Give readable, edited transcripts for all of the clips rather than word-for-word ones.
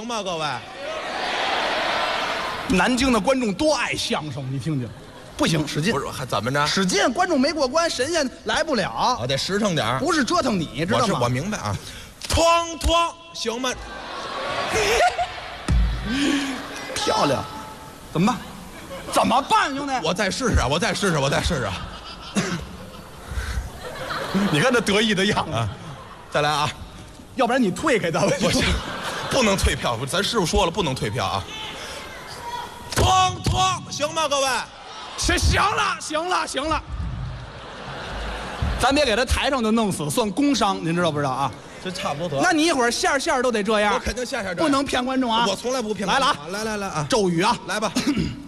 吗？各位， 南京的观众多爱相声，你听听。不行，使劲！ 不是还怎么着？ 使劲！观众没过关，神仙来不了。 我得实诚点儿， 不是折腾你，知道吗？ 我明白啊。哐哐，行吗？ 漂亮，怎么办？怎么办，兄弟？ 我再试试，我再试试。 你看他得意的样子。 再来啊！ 要不然你退开他吧。 不行，不能退票。咱师傅说了，不能退票啊。哐哐，行吗，各位？ 行了，咱别给他台上就弄死，算工伤，您知道不知道啊？ 这差不多得。 那你一会儿线都得这样， 我肯定线不能骗观众啊！ 我从来不骗。 来了啊！ 来啊！ 咒语啊， 来吧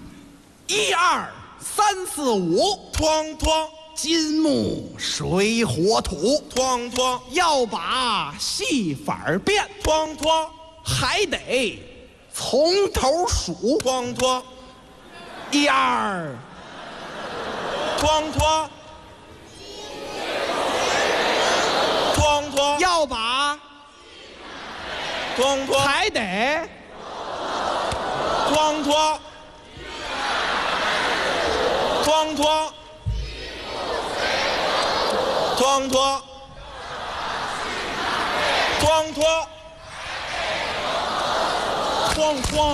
！1、2、3、4、5， 哐哐， 金木水火土， 哐哐， 要把戏法变， 哐哐， 还得从头数， 哐哐 ，1、2。 哐哐，哐哐， 要把哐哐， 还得哐哐，哐哐，哐哐，哐哐，哐哐。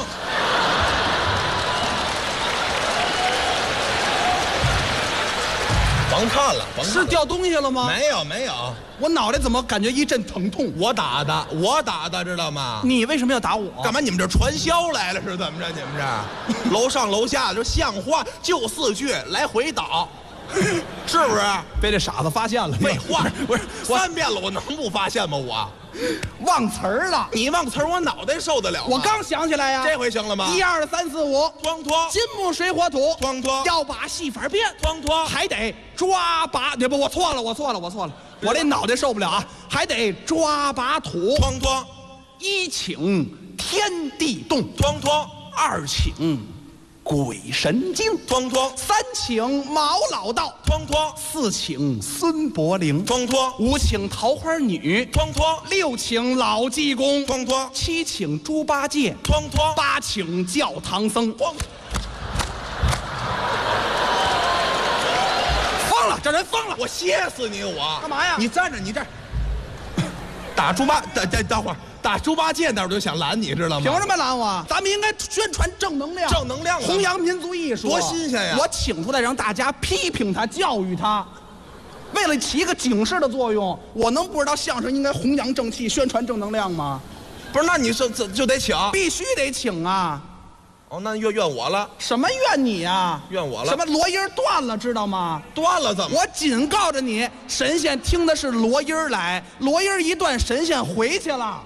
甭看了， 是掉东西了吗？ 没有， 我脑袋怎么感觉一阵疼痛？ 我打的，知道吗？ 你为什么要打我？ 干嘛？你们这传销来了是怎么着？你们这楼上楼下就像话，就4句来回倒，是不是？ 被这傻子发现了。 废话，不是3遍了，我能不发现吗？我忘词儿了。 你忘词儿，我脑袋受得了吗？ 我刚想起来呀。 这回行了吗 ？1、2、3、4、5， 哐哐， 金木水火土， 哐哐， 要把戏法变， 哐哐， 还得抓把。不，我错了，我这脑袋受不了啊，还得抓把土， 哐哐 ，1请天地动， 哐哐 ，2请鬼神经， 哐哐 ，3请毛老道， 哐哐 ，4请孙伯龄， 哐哐 ，5请桃花女， 哐哐 ，6请老济公， 哐哐 ，7请猪八戒， 哐哐 ，8请教唐僧。 哐。 疯了，这人疯了！ 我歇死你！我干嘛呀？ 你站着，你这儿打猪八，等会儿打猪八戒那儿我就想拦你，知道吗？ 凭什么拦我？咱们应该宣传正能量， 正能量， 弘扬民族艺术， 多新鲜呀！ 我请出来让大家批评他、教育他，为了起一个警示的作用，我能不知道相声应该弘扬正气、宣传正能量吗？ 不是，那你这就得请， 必须得请啊！ 哦，那怨我了？ 什么怨你呀？ 怨我了？ 什么锣音断了，知道吗？ 断了怎么？ 我警告着你，神仙听的是锣音来，锣音一断，神仙回去了。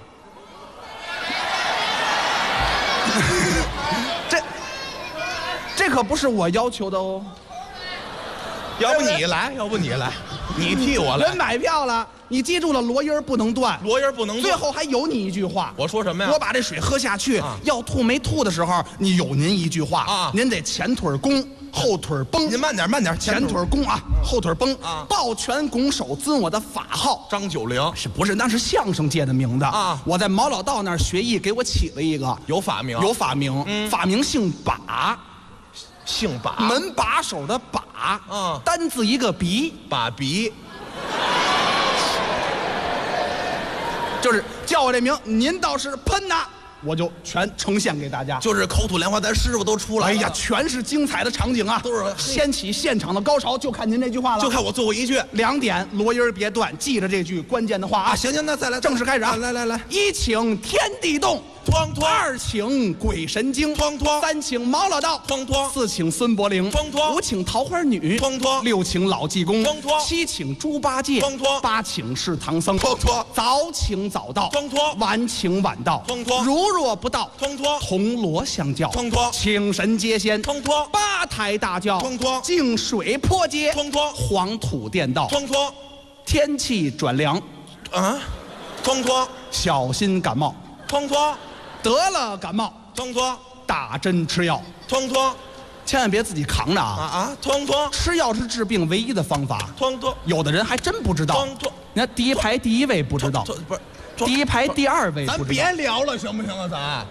这可不是我要求的哦。 要不你来，你替我来。 人买票了，你记住了，锣音不能断， 锣音不能断。 最后还有你一句话。 我说什么呀？ 我把这水喝下去，要吐没吐的时候，你有您一句话啊， 您得前腿弓，后腿绷。 您慢点， 前腿弓啊，后腿绷啊，抱拳拱手，尊我的法号张九龄， 是不是？那是相声界的名字啊。 我在毛老道那儿学艺，给我起了一个有法名， 法名姓把。 姓把， 门把手的把，单字一个鼻， 把鼻， 就是叫我这名，您倒是喷呐，我就全呈现给大家。 就是口吐莲花，咱师傅都出来了。 哎呀，全是精彩的场景啊， 都是掀起现场的高潮，就看您这句话了。 就看我最后一句 ，2点，锣音别断，记着这句关键的话啊。 行，那再来， 正式开始啊！ 来 ，1请天地动。 哐哐 ，2请鬼神经， 哐哐 ，3请毛老道， 哐哐 ，4请孙伯龄， 哐哐 ，5请桃花女， 哐哐 ，6请老济公， 哐哐 ，7请猪八戒， 哐哐 ，8请是唐僧， 哐哐早请早到， 哐哐晚请晚到， 哐哐如若不到， 哐哐铜锣相叫， 哐哐请神接仙， 哐哐 8抬大轿， 哐哐净水泼街， 哐哐黄土垫道， 哐哐天气转凉， 啊，哐哐小心感冒， 哐哐得了感冒， 哐哐打针吃药， 哐哐千万别自己扛着啊！ 哐哐吃药是治病唯一的方法。 哐哐， 有的人还真不知道。 哐哐， 你看第1排第1位不知道， 不是第1排第2位不知道。 咱别聊了，行不行啊？咱。